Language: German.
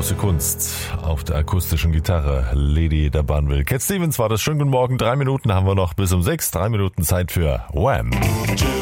große Kunst auf der akustischen Gitarre, Lady da Banville. Cat Stevens war das. Schönen guten Morgen. 3 Minuten haben wir noch bis um 6. 3 Minuten Zeit für Wham!